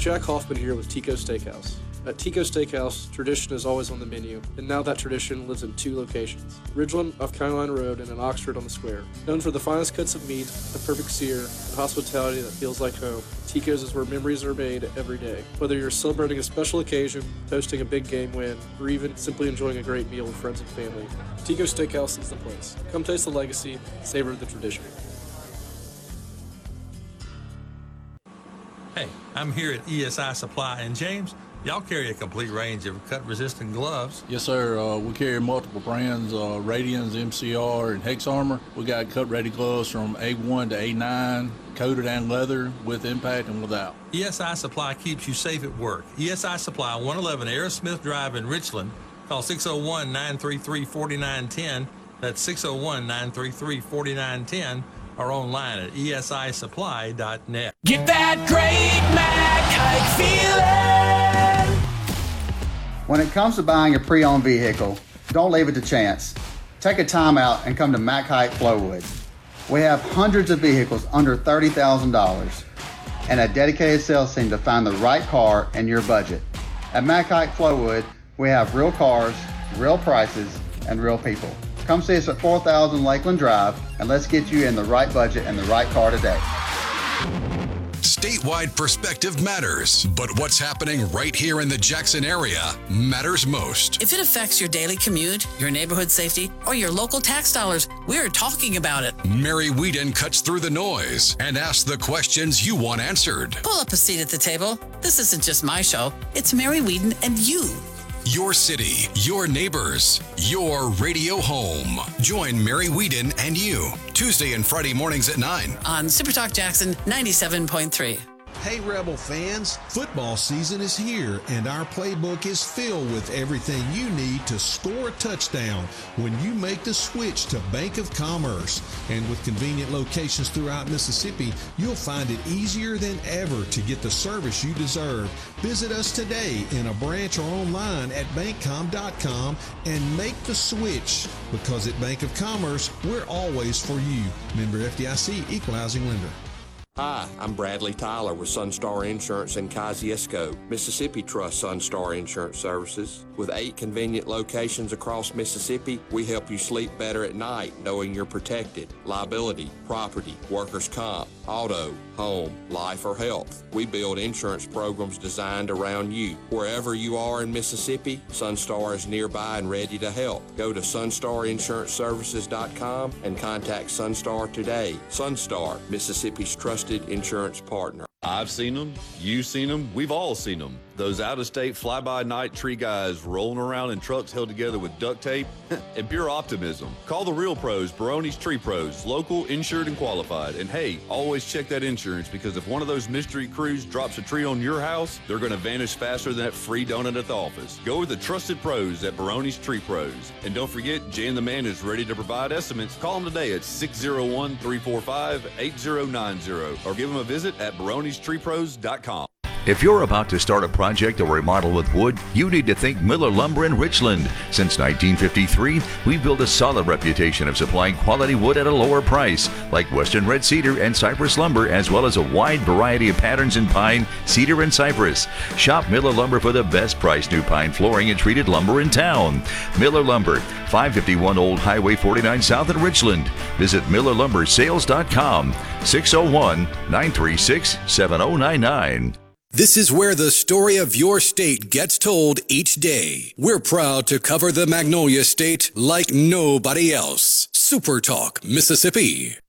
Jack Hoffman here with Tico Steakhouse. At Tico Steakhouse, tradition is always on the menu, and now that tradition lives in 2 locations, Ridgeland off County Line Road and in Oxford on the Square. Known for the finest cuts of meat, the perfect sear, and hospitality that feels like home, Tico's is where memories are made every day. Whether you're celebrating a special occasion, toasting a big game win, or even simply enjoying a great meal with friends and family, Tico Steakhouse is the place. Come taste the legacy, savor the tradition. Hey, I'm here at ESI Supply in James. Y'all carry a complete range of cut-resistant gloves. Yes, sir. We carry multiple brands, Radians, MCR, and Hex Armor. We got cut-ready gloves from A1 to A9, coated and leather, with impact and without. ESI Supply keeps you safe at work. ESI Supply, 111 Aerosmith Drive in Richland. Call 601-933-4910. That's 601-933-4910. Or online at esisupply.net. Get that great Mac Hike feeling! When it comes to buying a pre-owned vehicle, don't leave it to chance. Take a time out and come to Mac Hike Flowood. We have hundreds of vehicles under $30,000 and a dedicated sales team to find the right car in your budget. At Mac Hike Flowood, we have real cars, real prices, and real people. Come see us at 4000 Lakeland Drive, and let's get you in the right budget and the right car today. Statewide perspective matters, but what's happening right here in the Jackson area matters most. If it affects your daily commute, your neighborhood safety, or your local tax dollars, we're talking about it. Mary Whedon cuts through the noise and asks the questions you want answered. Pull up a seat at the table. This isn't just my show. It's Mary Whedon and you. Your city, your neighbors, your radio home. Join Mary Whedon and you, Tuesday and Friday mornings at 9. On Super Talk Jackson 97.3. Hey Rebel fans, football season is here and our playbook is filled with everything you need to score a touchdown when you make the switch to Bank of Commerce. And with convenient locations throughout Mississippi, you'll find it easier than ever to get the service you deserve. Visit us today in a branch or online at bankcom.com and make the switch, because at Bank of Commerce, we're always for you. Member FDIC, Equal Housing Lender. Hi, I'm Bradley Tyler with Sunstar Insurance in Kosciuszko. Mississippi trusts Sunstar Insurance Services. With 8 convenient locations across Mississippi, we help you sleep better at night knowing you're protected. Liability, property, workers' comp, auto, home, life, or health. We build insurance programs designed around you. Wherever you are in Mississippi, Sunstar is nearby and ready to help. Go to sunstarinsurancservices.com and contact Sunstar today. Sunstar, Mississippi's trusted insurance partner. I've seen them, you've seen them, we've all seen them. Those out-of-state fly-by-night tree guys rolling around in trucks held together with duct tape and pure optimism. Call the real pros, Barone's Tree Pros, local, insured, and qualified. And hey, always check that insurance, because if one of those mystery crews drops a tree on your house, they're going to vanish faster than that free donut at the office. Go with the trusted pros at Barone's Tree Pros. And don't forget, Jan the Man is ready to provide estimates. Call them today at 601-345-8090 or give them a visit at baronestreepros.com. If you're about to start a project or remodel with wood, you need to think Miller Lumber in Richland. Since 1953, we've built a solid reputation of supplying quality wood at a lower price, like Western Red Cedar and Cypress Lumber, as well as a wide variety of patterns in pine, cedar, and cypress. Shop Miller Lumber for the best price new pine flooring and treated lumber in town. Miller Lumber, 551 Old Highway 49 South in Richland. Visit MillerLumberSales.com, 601-936-7099. This is where the story of your state gets told each day. We're proud to cover the Magnolia State like nobody else. Super Talk, Mississippi.